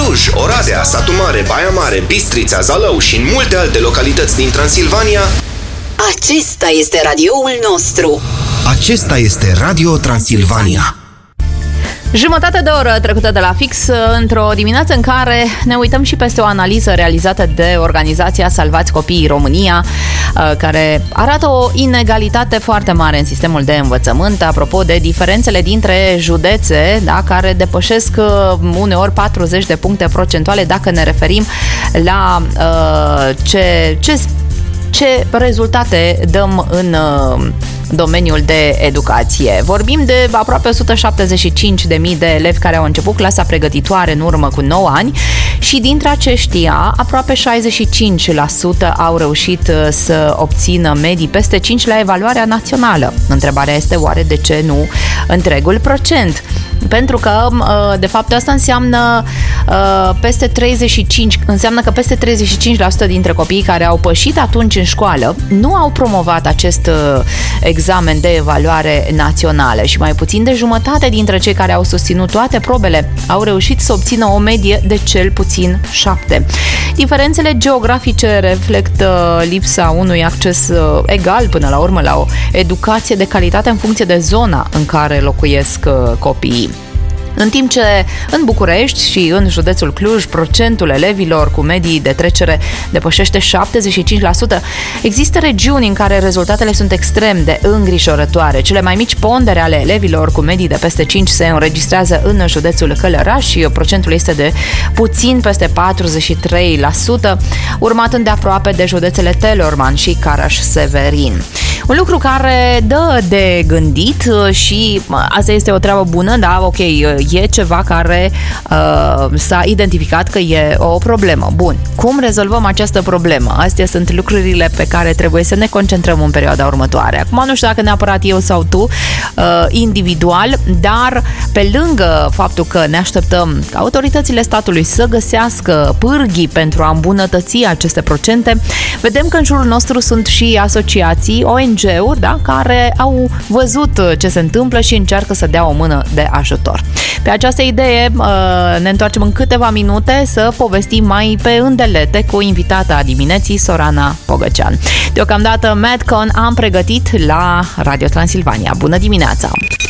Cluj, Oradea, Satu Mare, Baia Mare, Bistrița, Zalău și în multe alte localități din Transilvania. Acesta este radioul nostru. Acesta este Radio Transilvania. Jumătate de oră trecută de la fix, într-o dimineață în care ne uităm și peste o analiză realizată de organizația Salvați Copiii România, care arată o inegalitate foarte mare în sistemul de învățământ, apropo de diferențele dintre județe, da, care depășesc uneori 40 de puncte procentuale dacă ne referim la ce rezultate dăm în domeniul de educație. Vorbim de aproape 175.000 de elevi care au început clasa pregătitoare în urmă cu 9 ani și dintre aceștia aproape 65% au reușit să obțină medii peste 5 la evaluarea națională. Întrebarea este oare de ce nu întregul procent? Pentru că, de fapt, asta înseamnă că peste 35% dintre copiii care au pășit atunci în școală nu au promovat acest examen de evaluare națională și mai puțin de jumătate dintre cei care au susținut toate probele au reușit să obțină o medie de cel puțin 7. Diferențele geografice reflectă lipsa unui acces egal până la urmă la o educație de calitate în funcție de zona în care locuiesc copiii. În timp ce în București și în județul Cluj procentul elevilor cu medii de trecere depășește 75%, există regiuni în care rezultatele sunt extrem de îngrijorătoare. Cele mai mici pondere ale elevilor cu medii de peste 5 se înregistrează în județul Călăraș și procentul este de puțin peste 43%, urmat îndeaproape de județele Telorman și Caraș-Severin. Un lucru care dă de gândit și asta este o treabă bună, da, ok, e ceva care s-a identificat că e o problemă. Bun, cum rezolvăm această problemă? Astea sunt lucrurile pe care trebuie să ne concentrăm în perioada următoare. Acum nu știu dacă neapărat eu sau tu individual, dar pe lângă faptul că ne așteptăm ca autoritățile statului să găsească pârghii pentru a îmbunătăți aceste procente, vedem că în jurul nostru sunt și asociații, ONG-uri, da, care au văzut ce se întâmplă și încearcă să dea o mână de ajutor. Pe această idee ne întoarcem în câteva minute să povestim mai pe îndelete cu invitata dimineții, Sorana Pogăcean. Deocamdată Madcon am pregătit la Radio Transilvania. Bună dimineața!